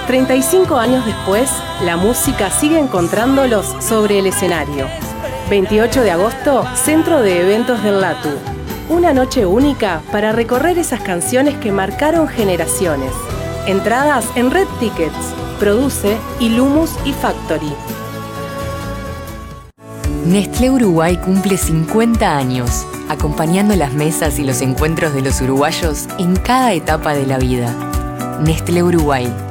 35 años después, la música sigue encontrándolos sobre el escenario. 28 de agosto, Centro de Eventos del Latu. Una noche única para recorrer esas canciones que marcaron generaciones. Entradas en Red Tickets. Produce Ilumus y Factory. Nestlé Uruguay cumple 50 años, acompañando las mesas y los encuentros de los uruguayos en cada etapa de la vida. Nestlé Uruguay.